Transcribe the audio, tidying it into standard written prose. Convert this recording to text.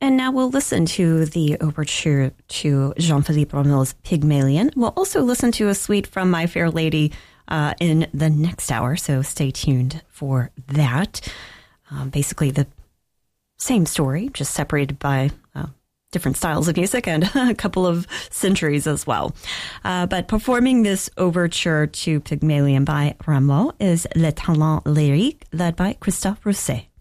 And now we'll listen to the overture to Jean-Philippe Rameau's Pygmalion. We'll also listen to a suite from My Fair Lady in the next hour, so stay tuned for that. Basically the same story, just separated by different styles of music and a couple of centuries as well. But performing this overture to Pygmalion by Rameau is Le Talent Lyrique, led by Christophe Rousset.